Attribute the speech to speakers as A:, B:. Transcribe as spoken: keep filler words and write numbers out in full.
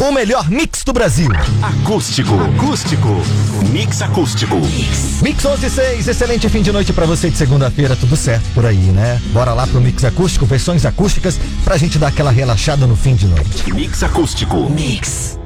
A: o melhor mix do Brasil.
B: Acústico. Acústico. Mix acústico. Mix.
A: Mix onze e seis, excelente fim de noite pra você de segunda-feira, tudo certo por aí, né? Bora lá pro Mix Acústico, versões acústicas, pra gente dar aquela relaxada no fim de noite.
B: Mix acústico.
A: Mix.